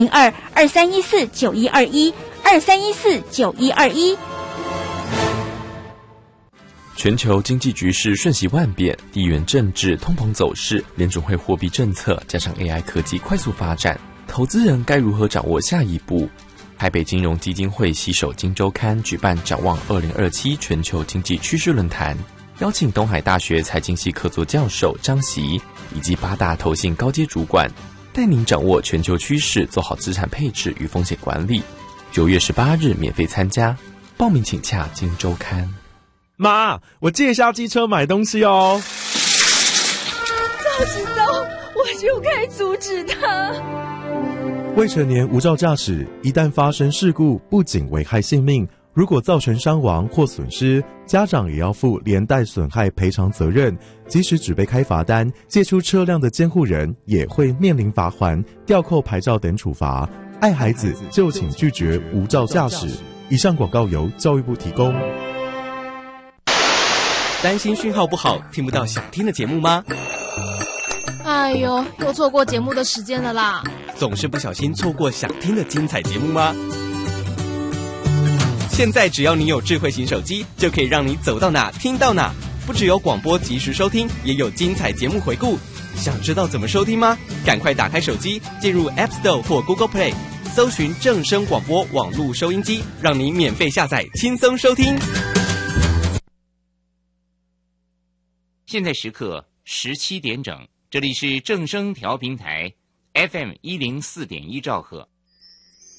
02-2314-9121，2314-9121。 全球经济局势瞬息万变，地缘政治、通膨走势、联准会货币政策，加上 AI 科技快速发展，投资人该如何掌握下一步？台北金融基金会携手金周刊举办展望2027全球经济趋势论坛，邀请东海大学财经系客座教授张席以及8大投信高阶主管，带您掌握全球趋势，做好资产配置与风险管理。9月18日免费参加，报名请洽金周刊。 妈，我借下机车买东西哦。 早知道我就该阻止他。 未成年无照驾驶，一旦发生事故，不仅危害性命，如果造成伤亡或损失，家长也要负连带损害赔偿责任。即使只被开罚单，借出车辆的监护人也会面临罚锾、吊扣牌照等处罚。爱孩子就请拒绝无照驾驶。以上广告由教育部提供。 担心讯号不好，听不到想听的节目吗？ 哎呦，又错过节目的时间了啦！ 总是不小心错过想听的精彩节目吗？现在只要你有智慧型手机，就可以让你走到哪听到哪。不只有广播及时收听，也有精彩节目回顾。想知道怎么收听吗？赶快打开手机，进入 App Store 或 Google Play， 搜寻正声广播网络收音机，让你免费下载，轻松收听。 现在时刻17点整，这里是正声调频台 FM104.1兆赫。